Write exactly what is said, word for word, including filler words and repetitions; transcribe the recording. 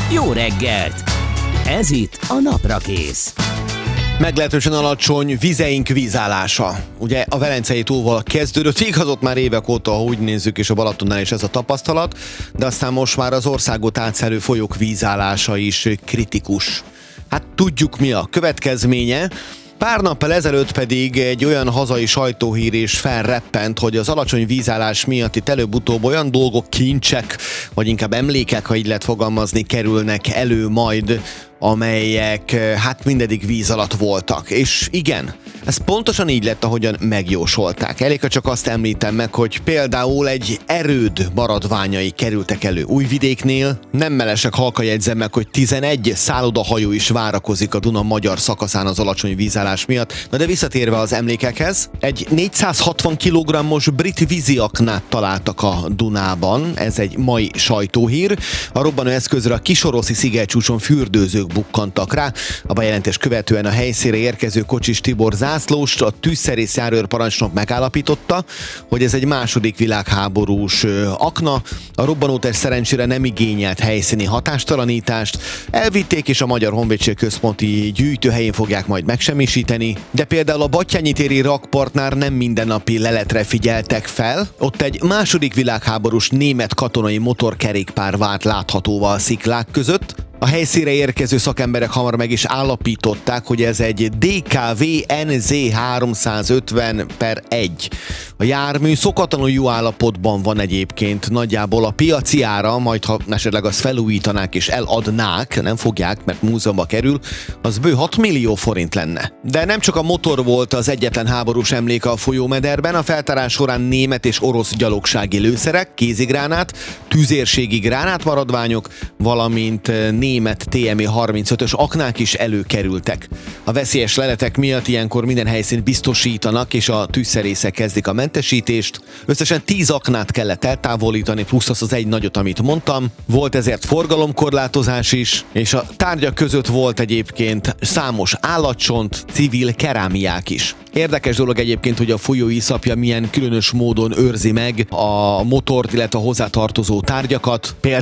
Jó reggelt! Ez itt a Naprakész. Meglehetősen alacsony vizeink vízállása. Ugye a Velencei tóval kezdődött, igazott már évek óta, ha úgy nézzük, és a Balatonnál is ez a tapasztalat, de aztán most már az országot átszelő folyók vízállása is kritikus. Hát tudjuk, mi a következménye. Pár nappal ezelőtt pedig egy olyan hazai sajtóhír is felreppent, hogy az alacsony vízállás miatt itt előbb-utóbb olyan dolgok, kincsek, vagy inkább emlékek, ha így lehet fogalmazni, kerülnek elő majd, amelyek hát mindedig víz alatt voltak. És igen, ez pontosan így lett, ahogyan megjósolták. Elég, ha csak azt említem meg, hogy például egy erőd maradványai kerültek elő Újvidéknél. Nem mellesek halka jegyzem meg, hogy tizenegy szállodahajó is várakozik a Duna magyar szakaszán az alacsony vízállás miatt. Na de visszatérve az emlékekhez, egy négyszázhatvan kilogrammos brit víziaknát találtak a Dunában. Ez egy mai sajtóhír. A robbanó eszközre a Kisoroszi szigetcsúcson fürdőzők bukkantak rá. A bejelentés követően a helyszínre érkező Kocsis Tibor zászlóst, a tűzszerész járőrparancsnok megállapította, hogy ez egy második világháborús akna. A robbanótest szerencsére nem igényelt helyszíni hatástalanítást. Elvitték, és a Magyar Honvédség központi gyűjtőhelyén fogják majd megsemmisíteni. De például a Batthyány téri rakpartnál nem mindennapi leletre figyeltek fel. Ott egy második világháborús német katonai motorkerékpár vált láthatóval a sziklák között. A helyszínre érkező szakemberek hamar meg is állapították, hogy ez egy dé ká vé en zé háromszázötven per egy. A jármű szokatlanul jó állapotban van egyébként, nagyjából a piaci ára, majd ha esetleg azt felújítanák és eladnák, nem fogják, mert múzeumba kerül, az bő hat millió forint lenne. De nem csak a motor volt az egyetlen háborús emléke a folyómederben, a feltárás során német és orosz gyalogsági lőszerek, kézigránát, tüzérségi gránátmaradványok, valamint német té em é harmincötös aknák is előkerültek. A veszélyes leletek miatt ilyenkor minden helyszínt biztosítanak, és a tűzszerészek kezdik a mentesítést. Összesen tíz aknát kellett eltávolítani, plusz az az egy nagyot, amit mondtam. Volt ezért forgalomkorlátozás is, és a tárgyak között volt egyébként számos állatcsont, civil kerámiák is. Érdekes dolog egyébként, hogy a folyó iszapja milyen különös módon őrzi meg a motort, illetve a hozzátartozó tárgyakat. Például